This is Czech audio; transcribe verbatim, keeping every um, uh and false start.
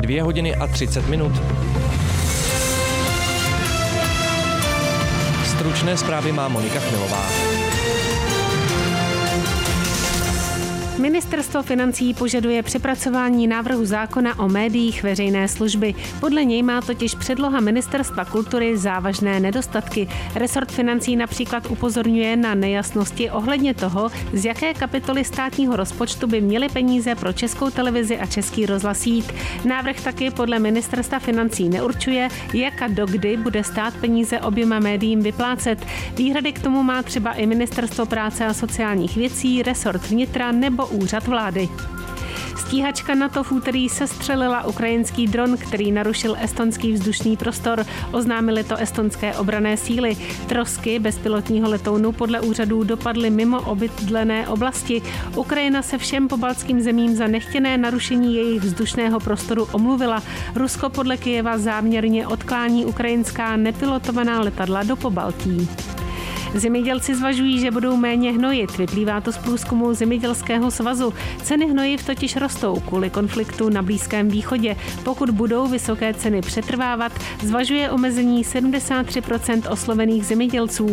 dvě hodiny a třicet minut. Stručné zprávy má Monika Chmilová. Ministerstvo financí požaduje přepracování návrhu zákona o médiích veřejné služby. Podle něj má totiž předloha Ministerstva kultury závažné nedostatky. Resort financí například upozorňuje na nejasnosti ohledně toho, z jaké kapitoly státního rozpočtu by měly peníze pro Českou televizi a Český rozhlas jít. Návrh taky podle Ministerstva financí neurčuje, jak a dokdy bude stát peníze oběma médiím vyplácet. Výhrady k tomu má třeba i Ministerstvo práce a sociálních věcí, resort vnitra nebo úřad vlády. Stíhačka NATO v úterý sestřelila ukrajinský dron, který narušil estonský vzdušný prostor. Oznámily to estonské obranné síly. Trosky bezpilotního letounu podle úřadů dopadly mimo obydlené oblasti. Ukrajina se všem pobaltským zemím za nechtěné narušení jejich vzdušného prostoru omluvila. Rusko podle Kyjeva záměrně odklání ukrajinská nepilotovaná letadla do Pobaltí. Zemědělci zvažují, že budou méně hnojit. Vyplývá to z průzkumu Zemědělského svazu. Ceny hnojiv totiž rostou kvůli konfliktu na Blízkém východě. Pokud budou vysoké ceny přetrvávat, zvažuje omezení sedmdesát tři procent oslovených zemědělců.